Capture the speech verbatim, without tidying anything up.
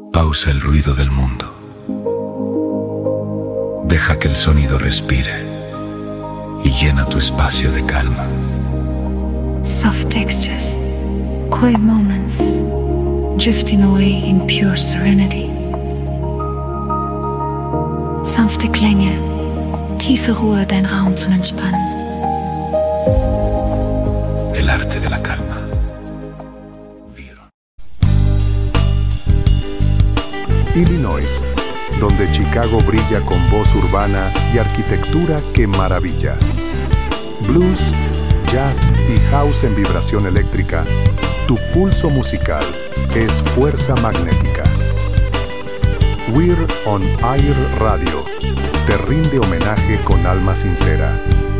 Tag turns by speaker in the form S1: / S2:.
S1: Pausa el ruido del mundo. Deja que el sonido respire y llena tu espacio de calma.
S2: Soft textures, quiet moments, drifting away in pure serenity. Sanfte Klänge, tiefe Ruhe, dein Raum zum Entspannen.
S1: El arte de la calma.
S3: Illinois, donde Chicago brilla con voz urbana y arquitectura que maravilla. Blues, jazz y house en vibración eléctrica, tu pulso musical es fuerza magnética. We're on Air Radio te rinde homenaje con alma sincera.